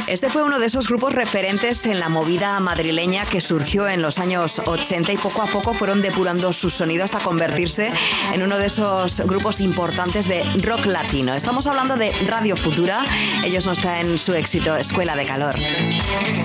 Este fue uno de esos grupos referentes en la movida madrileña que surgió en los años 80 y poco a poco fueron depurando su sonido hasta convertirse en uno de esos grupos importantes de rock latino. Estamos hablando de Radio Futura. Ellos nos traen su éxito Escuela de Calor.